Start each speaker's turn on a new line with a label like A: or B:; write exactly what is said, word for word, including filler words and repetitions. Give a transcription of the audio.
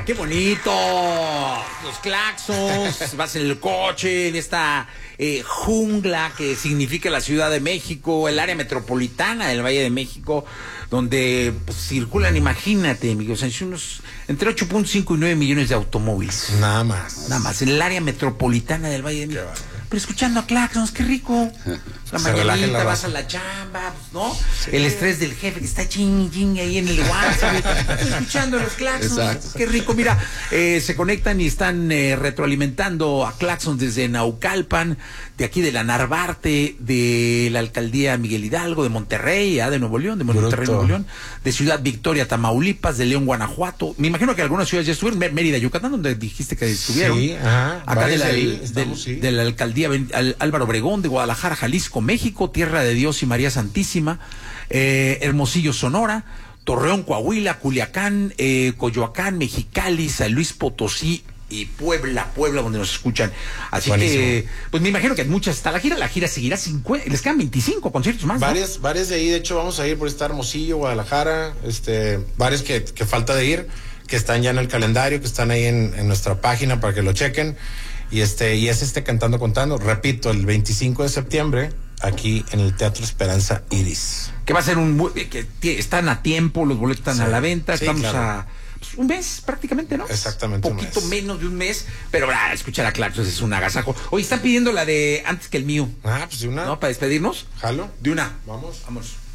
A: ¡Qué bonito! Los claxons, vas en el coche, en esta eh, jungla que significa la Ciudad de México, el área metropolitana del Valle de México, donde pues, circulan, imagínate, amigos, unos entre ocho punto cinco y nueve millones de automóviles.
B: Nada más.
A: Nada más, en el área metropolitana del Valle de México. Pero escuchando a claxons, qué rico. La mañanita, vas a la chamba, pues, ¿no? Sí. El estrés del jefe que está ching, ching ahí en el WhatsApp, escuchando los claxons. Exacto. Qué rico. Mira, eh, se conectan y están eh, retroalimentando a claxons desde Naucalpan, de aquí de la Narvarte, de la alcaldía Miguel Hidalgo, de Monterrey, ¿eh? de Nuevo León, de Monterrey, Bruto. Nuevo León, de Ciudad Victoria, Tamaulipas, de León, Guanajuato. Me imagino que algunas ciudades ya estuvieron, Mérida, Yucatán, donde dijiste que estuvieron.
B: Sí, ajá.
A: Acá de la,
B: ahí,
A: estamos,
B: del, sí.
A: de la alcaldía Álvaro Obregón, de Guadalajara, Jalisco, México, Tierra de Dios y María Santísima, eh, Hermosillo, Sonora, Torreón, Coahuila, Culiacán, eh, Coyoacán, Mexicali, San Luis Potosí y Puebla, Puebla, donde nos escuchan. Así Buenísimo. que, pues me imagino que muchas está la gira, la gira seguirá cincuenta, les quedan veinticinco conciertos más, ¿no?
B: Varias, varias de ahí, de hecho vamos a ir por esta Hermosillo, Guadalajara, este, varios que, que falta de ir, que están ya en el calendario, que están ahí en, en nuestra página para que lo chequen. Y este, y es este Cantando Contando, repito, el veinticinco de septiembre, aquí en el Teatro Esperanza Iris.
A: Que va a ser un, que están a tiempo, los boletos están sí. a la venta, sí, estamos claro. a pues, un mes prácticamente, ¿no?
B: Exactamente.
A: Un poquito un menos de un mes, pero ah, escuchar a Claxons es un agasajo. Hoy están pidiendo la de Antes que el mío.
B: Ah, pues de una.
A: ¿No? Para despedirnos.
B: Jalo.
A: De una.
B: Vamos.
A: Vamos.